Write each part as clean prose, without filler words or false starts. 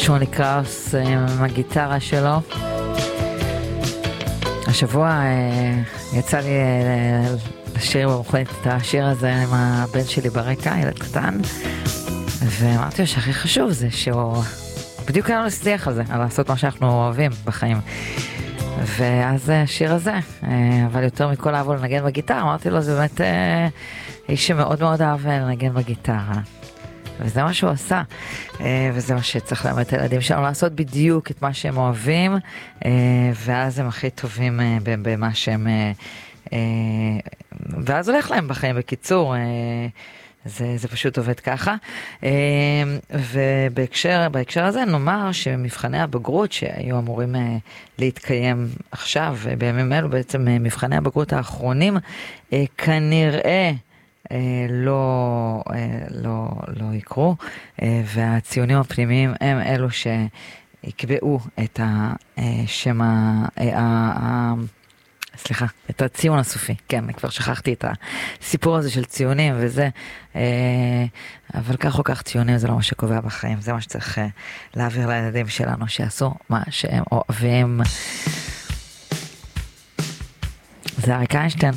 שמוני קראוס עם הגיטרה שלו. השבוע יצא לי לשיר במכונית את השיר הזה עם הבן שלי ברקע, ילד קטן, ואמרתי לו שהכי חשוב זה שהוא בדיוק היה לו לשיח על זה, על לעשות מה שאנחנו אוהבים בחיים. ואז השיר הזה, אבל יותר מכל אהבו לנגן בגיטרה, אמרתי לו, זה באמת איש שמאוד מאוד אהב לנגן בגיטרה. וזה מה שהוא עשה, וזה מה שצריך ללמד את הילדים שלנו, לעשות בדיוק את מה שהם אוהבים, ואז הם הכי טובים במה שהם, ואז הולך להם בחיים. בקיצור, זה פשוט עובד ככה. ובהקשר הזה נאמר שמבחני הבגרות שהיו אמורים להתקיים עכשיו, בימים אלו בעצם מבחני הבגרות האחרונים, כנראה לא יקרו, והציונים הפנימיים הם אלו שיקבעו את השם את הציון הסופי. כן, אני כבר שכחתי את הסיפור הזה של ציונים וזה, אבל כך או כך ציונים זה לא מה שקובע בחיים, זה מה שצריך להעביר לילדים שלנו, שיעשו מה שהם אוהבים. זה אריק איינשטיין,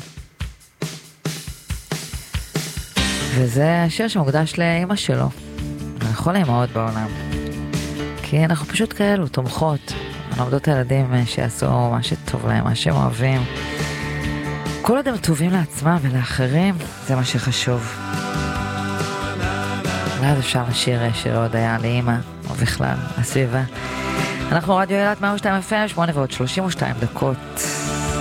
וזה השיר שמוקדש לאמא שלו, לכל האמהות בעולם, כי אנחנו פשוט כאלו תומכות, עומדות הילדים שיעשו מה שטוב להם, מה שהם אוהבים. כל עוד הם טובים לעצמם ולאחרים, זה מה שחשוב. ואז אפשר לשיר שירי הודיה לאמא, או בכלל, הסביבה. אנחנו רדיו אילת 102 FM, 8:32 דקות.